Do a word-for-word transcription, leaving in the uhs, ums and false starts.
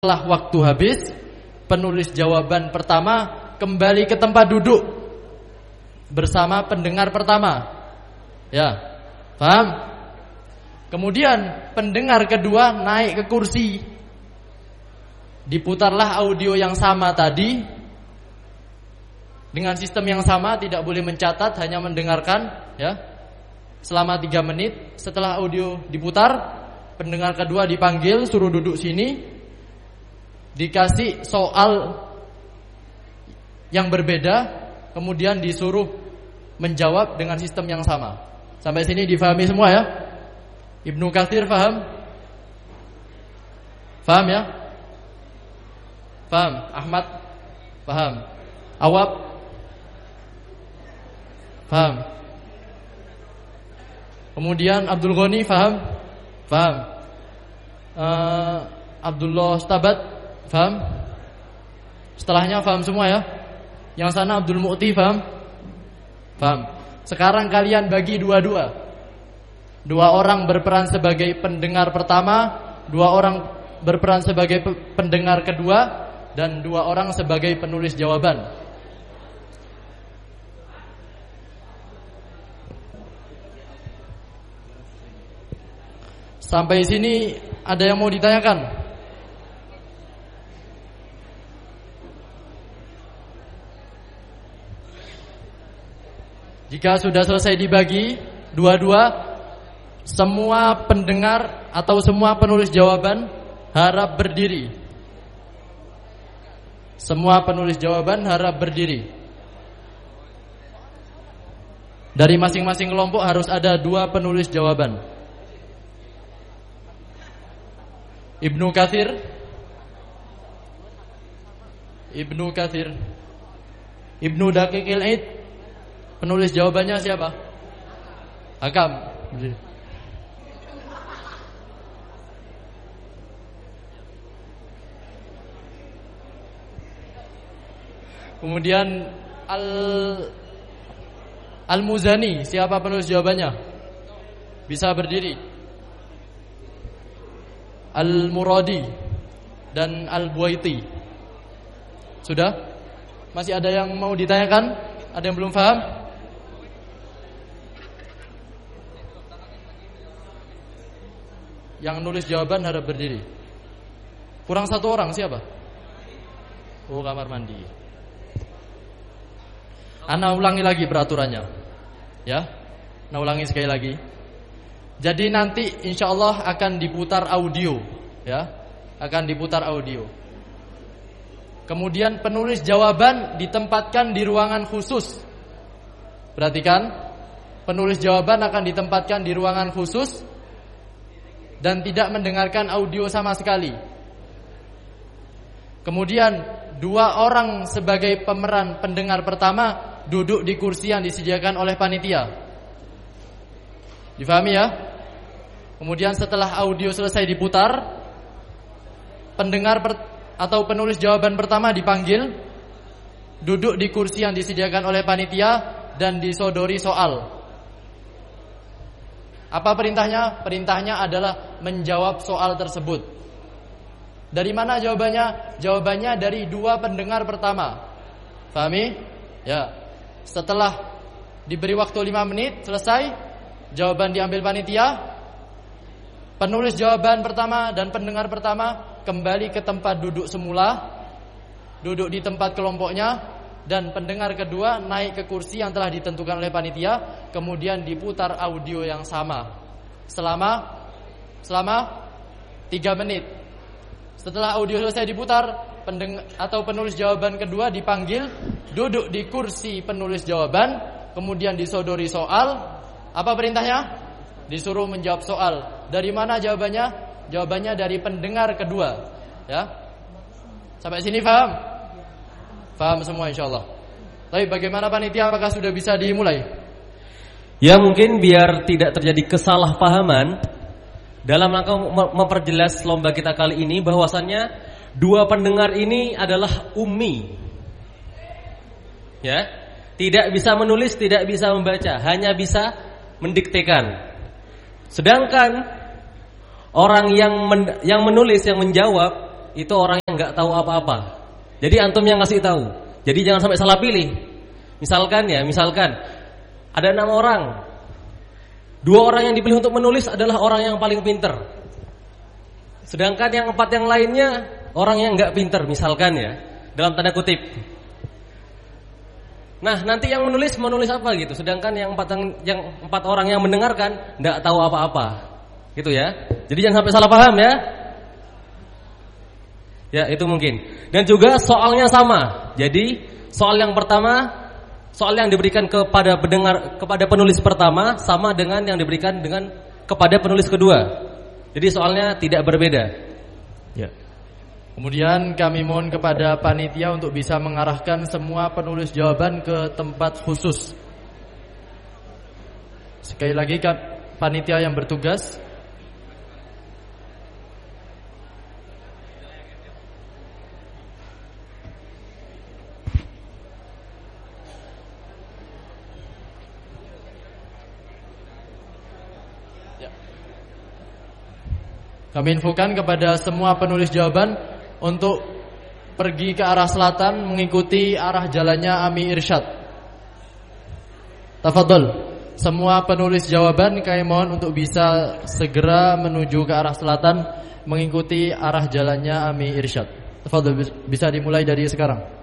Setelah waktu habis, penulis jawaban pertama kembali ke tempat duduk bersama pendengar pertama. Ya, paham? Kemudian pendengar kedua naik ke kursi. Diputarlah audio yang sama tadi dengan sistem yang sama, tidak boleh mencatat, hanya mendengarkan, ya. Selama tiga menit. Setelah audio diputar, pendengar kedua dipanggil, suruh duduk sini. Dikasih soal yang berbeda, kemudian disuruh menjawab dengan sistem yang sama. Sampai sini difahami semua ya? Ibnu Katsir paham? Paham ya? Paham? Ahmad paham? Awab paham? Kemudian Abdul Ghani paham? Paham? uh, Abdullah Stabat paham? Setelahnya paham semua ya? Yang sana Abdul Mu'ti paham? Paham. Sekarang kalian bagi dua-dua. Dua orang berperan sebagai pendengar pertama, dua orang berperan sebagai pendengar kedua, dan dua orang sebagai penulis jawaban. Sampai sini ada yang mau ditanyakan? Jika sudah selesai dibagi dua-dua, semua pendengar atau semua penulis jawaban harap berdiri. Semua penulis jawaban harap berdiri. Dari masing-masing kelompok harus ada dua penulis jawaban. Ibnu Katsir, Ibnu Katsir, Ibnu Daqiqil Aid. Penulis jawabannya siapa? Hakam. Kemudian Al Al-Muzani, siapa penulis jawabannya? Bisa berdiri. Al-Muradi dan Al-Buaiti. Sudah? Masih ada yang mau ditanyakan? Ada yang belum paham? Yang nulis jawaban harap berdiri. Kurang satu orang, siapa? Oh, kamar mandi. Ana ulangi lagi peraturannya. Ya, Ana ulangi sekali lagi. Jadi nanti insya Allah akan diputar audio, ya, akan diputar audio. Kemudian penulis jawaban ditempatkan di ruangan khusus. Perhatikan, penulis jawaban akan ditempatkan di ruangan khusus dan tidak mendengarkan audio sama sekali. Kemudian dua orang sebagai pemeran pendengar pertama duduk di kursi yang disediakan oleh panitia. Difahami ya? Kemudian setelah audio selesai diputar, pendengar per- atau penulis jawaban pertama dipanggil, duduk di kursi yang disediakan oleh panitia dan disodori soal. Apa perintahnya? Perintahnya adalah menjawab soal tersebut. Dari mana jawabannya? Jawabannya dari dua pendengar pertama. Pahami? Ya. Setelah diberi waktu lima menit, selesai, jawaban diambil panitia. Penulis jawaban pertama dan pendengar pertama kembali ke tempat duduk semula, duduk di tempat kelompoknya. Dan pendengar kedua naik ke kursi yang telah ditentukan oleh panitia. Kemudian diputar audio yang sama Selama Selama tiga menit. Setelah audio selesai diputar, pendengar atau penulis jawaban kedua dipanggil, duduk di kursi penulis jawaban. Kemudian disodori soal. Apa perintahnya? Disuruh menjawab soal. Dari mana jawabannya? Jawabannya dari pendengar kedua. Ya. Sampai sini paham? Paham semua insyaallah. Tapi bagaimana panitia, apakah sudah bisa dimulai? Ya, mungkin biar tidak terjadi kesalahpahaman, dalam rangka memperjelas lomba kita kali ini, bahwasannya dua pendengar ini adalah ummi. Ya, tidak bisa menulis, tidak bisa membaca, hanya bisa mendiktekan. Sedangkan orang yang men, yang menulis, yang menjawab, itu orang yang nggak tahu apa-apa. Jadi antum yang ngasih tahu. Jadi jangan sampai salah pilih. Misalkan ya, misalkan ada enam orang. Dua orang yang dipilih untuk menulis adalah orang yang paling pinter. Sedangkan yang empat yang lainnya orang yang nggak pinter, misalkan ya, dalam tanda kutip. Nah, nanti yang menulis menulis apa gitu. Sedangkan yang empat yang empat orang yang mendengarkan nggak tahu apa-apa. Gitu ya. Jadi jangan sampai salah paham ya. Ya, itu mungkin. Dan juga soalnya sama. Jadi, soal yang pertama, soal yang diberikan kepada pendengar, kepada penulis pertama sama dengan yang diberikan dengan kepada penulis kedua. Jadi soalnya tidak berbeda. Ya. Kemudian kami mohon kepada panitia untuk bisa mengarahkan semua penulis jawaban ke tempat khusus. Sekali lagi panitia yang bertugas, kami infokan kepada semua penulis jawaban untuk pergi ke arah selatan mengikuti arah jalannya Ami Irsyad. Tafadhol. Semua penulis jawaban kami mohon untuk bisa segera menuju ke arah selatan mengikuti arah jalannya Ami Irsyad. Tafadhol, bisa dimulai dari sekarang.